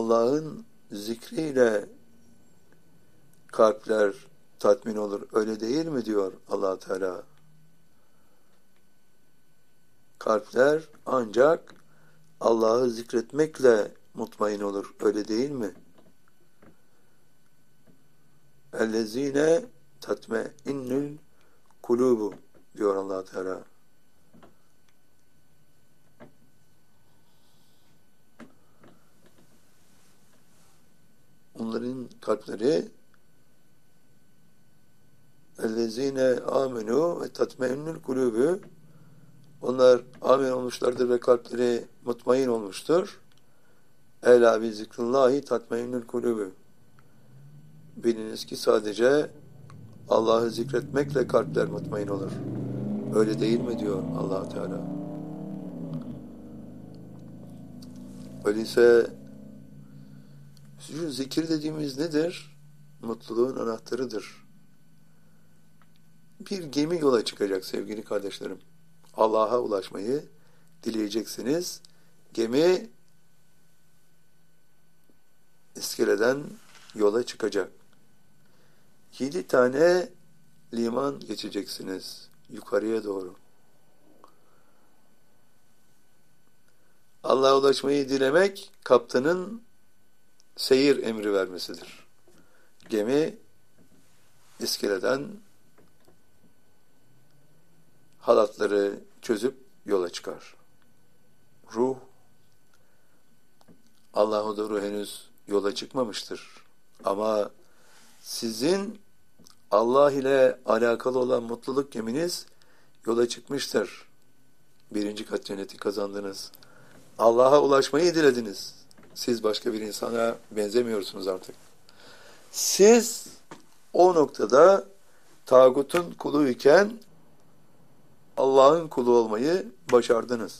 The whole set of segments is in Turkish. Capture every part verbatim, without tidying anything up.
Allah'ın zikriyle kalpler tatmin olur. Öyle değil mi diyor Allah Teala. Kalpler ancak Allah'ı zikretmekle mutmain olur. Öyle değil mi? Ellezine tatmeinnül kulubu diyor Allah Teala. Onların kalpleri ellezine amenu ve tatmeinnül kulubu, onlar amin olmuşlardır ve kalpleri mutmain olmuştur. Ela bi zikrillahi tatmeinnül kulubu. Biliniz ki sadece Allah'ı zikretmekle kalpler mutmain olur. Öyle değil mi diyor Allah Teala. Öyleyse şu zikir dediğimiz nedir? Mutluluğun anahtarıdır. Bir gemi yola çıkacak sevgili kardeşlerim. Allah'a ulaşmayı dileyeceksiniz. Gemi iskeleden yola çıkacak. Yedi tane liman geçeceksiniz yukarıya doğru. Allah'a ulaşmayı dilemek kaptanın seyir emri vermesidir. Gemi iskeleden halatları çözüp yola çıkar. Ruh Allah'a doğru henüz yola çıkmamıştır. Ama sizin Allah ile alakalı olan mutluluk geminiz yola çıkmıştır. Birinci kat cenneti kazandınız. Allah'a ulaşmayı dilediniz. Siz başka bir insana benzemiyorsunuz artık. Siz o noktada tağutun kuluyken Allah'ın kulu olmayı başardınız.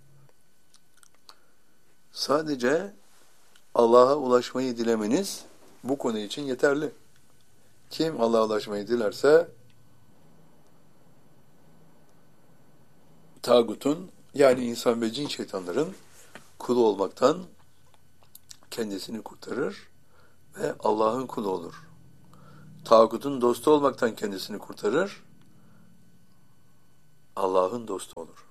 Sadece Allah'a ulaşmayı dilemeniz bu konu için yeterli. Kim Allah'a ulaşmayı dilerse tağutun, yani insan ve cin şeytanların kulu olmaktan kendisini kurtarır ve Allah'ın kulu olur. Tağutun dostu olmaktan kendisini kurtarır, Allah'ın dostu olur.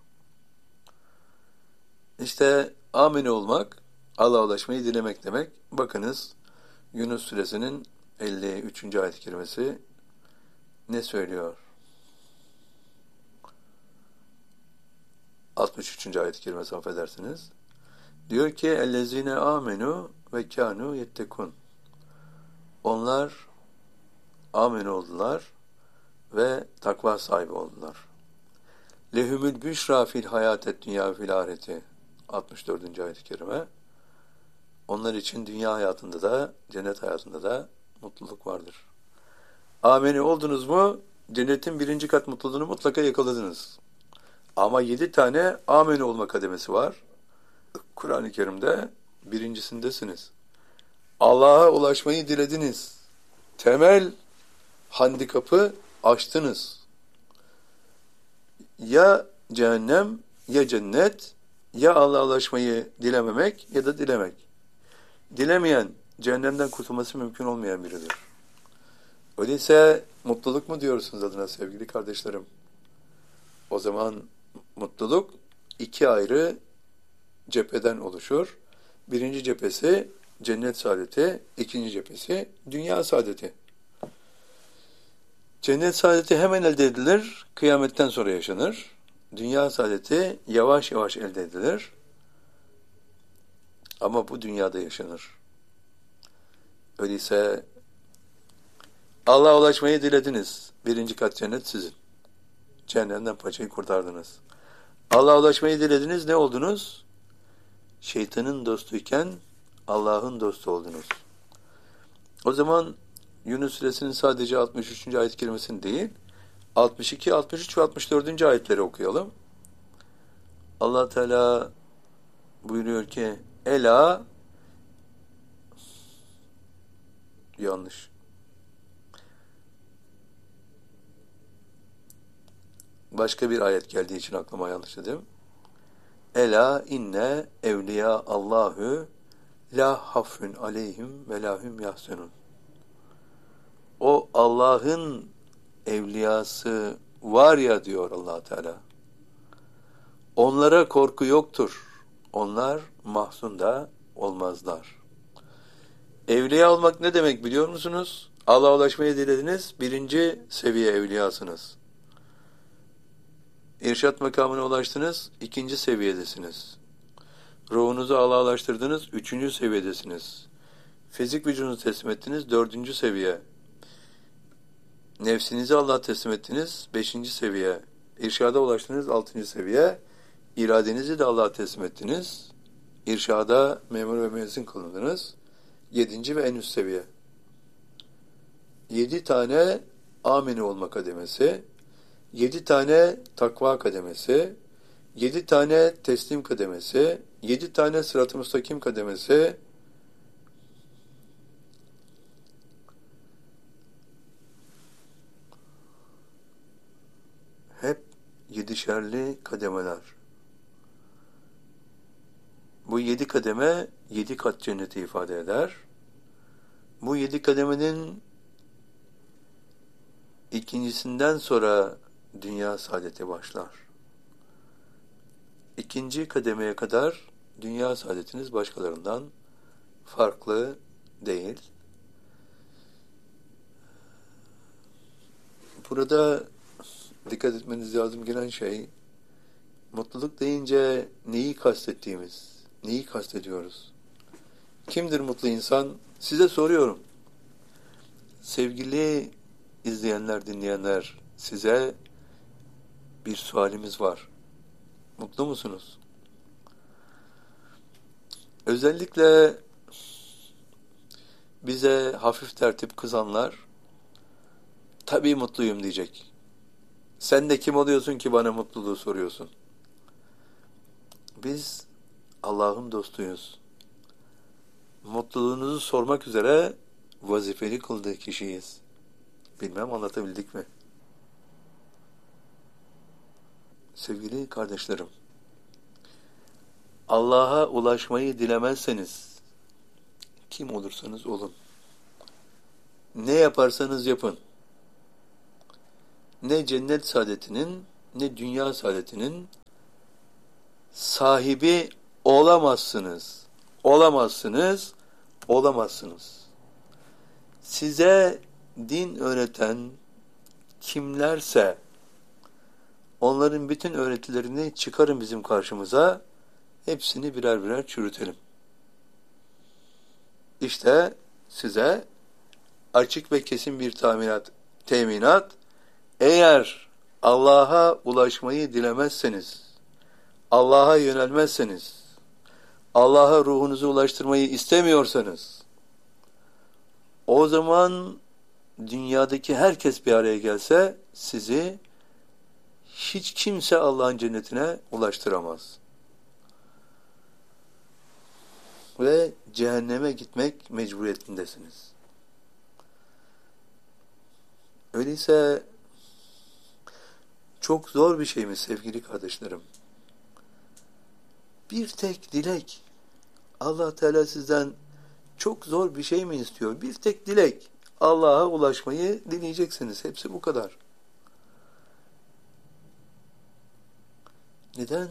İşte amin olmak, Allah'a ulaşmayı dilemek demek. Bakınız Yunus Suresinin elli üçüncü ayet-i kerimesi ne söylüyor? altmış üçüncü ayet-i kerimesi, affedersiniz. Diyor ki ellezine amenu ve kanu yettekun. Onlar amin oldular ve takva sahibi oldular. Lehumül büşra fil hayatet dünya fil ahireti. altmış dördüncü ayet-i kerime. Onlar için dünya hayatında da, cennet hayatında da mutluluk vardır. Ameni oldunuz mu, cennetin birinci kat mutluluğunu mutlaka yakaladınız. Ama yedi tane ameni olma kademesi var. Kur'an-ı Kerim'de birincisindesiniz. Allah'a ulaşmayı dilediniz. Temel handikapı aştınız. Ya cehennem, ya cennet, ya Allah'a ulaşmayı dilememek ya da dilemek. Dilemeyen, cehennemden kurtulması mümkün olmayan biridir. Öyleyse mutluluk mu diyorsunuz adına sevgili kardeşlerim? O zaman mutluluk iki ayrı cepheden oluşur. Birinci cephesi cennet saadeti, ikinci cephesi dünya saadeti. Cennet saadeti hemen elde edilir, kıyametten sonra yaşanır. Dünya saadeti yavaş yavaş elde edilir. Ama bu dünyada yaşanır. Öyleyse Allah'a ulaşmayı dilediniz. Birinci kat cennet sizin. Cehennemden paçayı kurtardınız. Allah'a ulaşmayı dilediniz. Ne oldunuz? Şeytanın dostuyken Allah'ın dostu oldunuz. O zaman Yunus Suresinin sadece altmış üçüncü ayet-i kerimesini değil, altmış iki, altmış üç ve altmış dördüncü ayetleri okuyalım. Allah Teala buyuruyor ki Ela yanlış. Başka bir ayet geldiği için aklıma yanlış dedim. Ela inne evliya Allahu La hafün aleyhim ve lahum yahzenun. O Allah'ın evliyası var ya diyor Allah Teala. Onlara korku yoktur. Onlar mahzun da olmazlar. Evliya olmak ne demek biliyor musunuz? Allah'a ulaşmayı dilediniz. Birinci seviye evliyasınız. İrşad makamına ulaştınız. İkinci seviyedesiniz. Ruhunuzu Allah'a ulaştırdınız. Üçüncü seviyedesiniz. Fizik vücudunuzu teslim ettiniz. Dördüncü seviye. Nefsinizi Allah'a teslim ettiniz. Beşinci seviye. İrşada ulaştınız. Altıncı seviye. İradenizi de Allah'a teslim ettiniz. İrşada memur ve müezzin kılındınız. Yedinci ve en üst seviye. Yedi tane amini olma kademesi, yedi tane takva kademesi, yedi tane teslim kademesi, yedi tane sırat-ı müstakim kademesi, hep yedişerli kademeler. Bu yedi kademe, yedi kat cenneti ifade eder. Bu yedi kademenin ikincisinden sonra dünya saadeti başlar. İkinci kademeye kadar dünya saadetiniz başkalarından farklı değil. Burada dikkat etmeniz lazım gelen şey, mutluluk deyince neyi kastettiğimiz, neyi kastediyoruz? Kimdir mutlu insan? Size soruyorum. Sevgili izleyenler, dinleyenler, size bir sualimiz var. Mutlu musunuz? Özellikle bize hafif tertip kızanlar, tabii mutluyum diyecek. Sen de kim oluyorsun ki bana mutluluğu soruyorsun? Biz Allah'ın dostuyuz. Mutluluğunuzu sormak üzere vazifeli kıldığı kişiyiz. Bilmem anlatabildik mi? Sevgili kardeşlerim, Allah'a ulaşmayı dilemezseniz, kim olursanız olun, ne yaparsanız yapın, ne cennet saadetinin, ne dünya saadetinin sahibi olamazsınız. Olamazsınız, olamazsınız. Size din öğreten kimlerse, onların bütün öğretilerini çıkarın bizim karşımıza, hepsini birer birer çürütelim. İşte size açık ve kesin bir teminat, teminat, eğer Allah'a ulaşmayı dilemezseniz, Allah'a yönelmezseniz, Allah'a ruhunuzu ulaştırmayı istemiyorsanız, o zaman dünyadaki herkes bir araya gelse sizi hiç kimse Allah'ın cennetine ulaştıramaz. Ve cehenneme gitmek mecburiyetindesiniz. Öyleyse çok zor bir şey mi sevgili kardeşlerim? Bir tek dilek. Allah Teala sizden çok zor bir şey mi istiyor? Bir tek dilek. Allah'a ulaşmayı dileyeceksiniz. Hepsi bu kadar. Neden?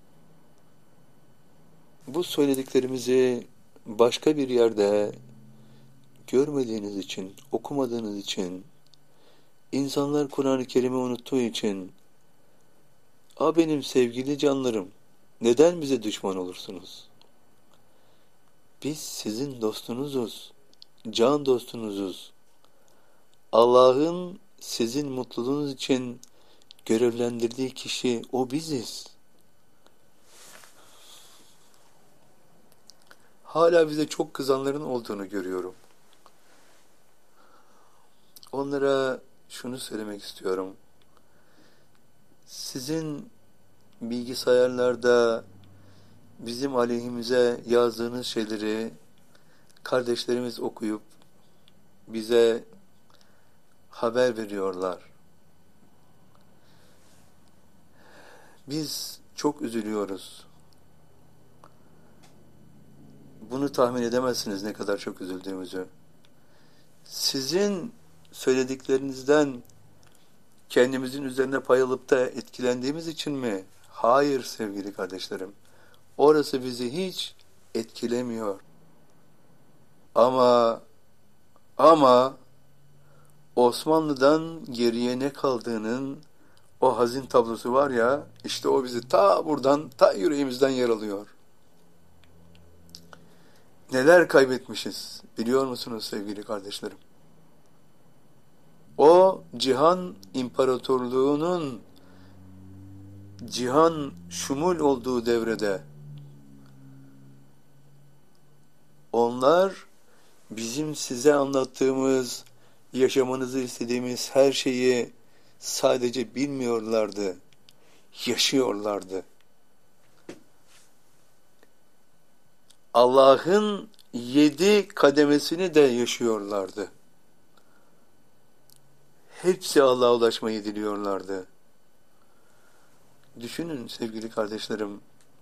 Bu söylediklerimizi başka bir yerde görmediğiniz için, okumadığınız için, insanlar Kur'an-ı Kerim'i unuttuğu için, "A benim sevgili canlarım, neden bize düşman olursunuz? Biz sizin dostunuzuz, can dostunuzuz. Allah'ın sizin mutluluğunuz için görevlendirdiği kişi o biziz." Hala bize çok kızanların olduğunu görüyorum. Onlara şunu söylemek istiyorum. Sizin bilgisayarlarda bizim aleyhimize yazdığınız şeyleri kardeşlerimiz okuyup bize haber veriyorlar. Biz çok üzülüyoruz. Bunu tahmin edemezsiniz ne kadar çok üzüldüğümüzü. Sizin söylediklerinizden kendimizin üzerine pay alıp da etkilendiğimiz için mi? Hayır sevgili kardeşlerim. Orası bizi hiç etkilemiyor. Ama ama Osmanlı'dan geriye ne kaldığının o hazin tablosu var ya, işte o bizi ta buradan, ta yüreğimizden yaralıyor. Neler kaybetmişiz biliyor musunuz sevgili kardeşlerim? O cihan imparatorluğunun cihan şumul olduğu devrede onlar bizim size anlattığımız, yaşamanızı istediğimiz her şeyi sadece bilmiyorlardı, yaşıyorlardı. Allah'ın yedi kademesini de yaşıyorlardı. Hepsi Allah'a ulaşmayı diliyorlardı. Düşünün sevgili kardeşlerim,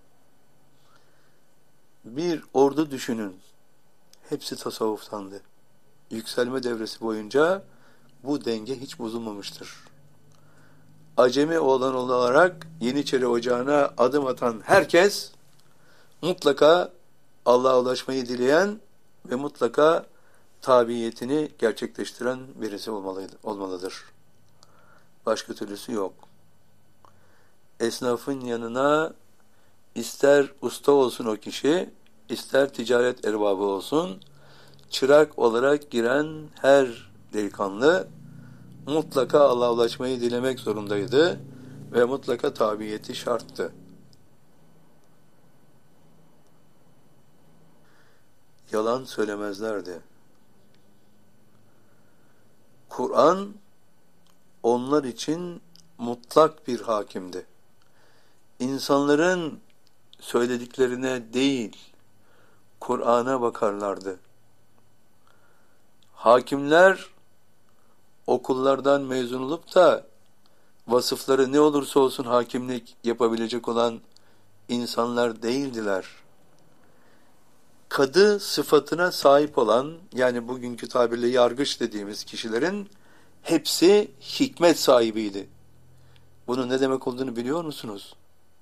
bir ordu düşünün, hepsi tasavvuftandı. Yükselme devresi boyunca bu denge hiç bozulmamıştır. Acemi oğlan olarak Yeniçeri Ocağı'na adım atan herkes mutlaka Allah'a ulaşmayı dileyen ve mutlaka tabiyetini gerçekleştiren birisi olmalıydı, olmalıdır. Başka türlüsü yok. Esnafın yanına ister usta olsun o kişi, ister ticaret erbabı olsun, çırak olarak giren her delikanlı mutlaka Allah'a ulaşmayı dilemek zorundaydı ve mutlaka tabiyeti şarttı. Yalan söylemezlerdi. Kur'an onlar için mutlak bir hakimdi. İnsanların söylediklerine değil, Kur'an'a bakarlardı. Hakimler okullardan mezun olup da vasıfları ne olursa olsun hakimlik yapabilecek olan insanlar değildiler. Kadı sıfatına sahip olan, yani bugünkü tabirle yargıç dediğimiz kişilerin hepsi hikmet sahibiydi. Bunun ne demek olduğunu biliyor musunuz?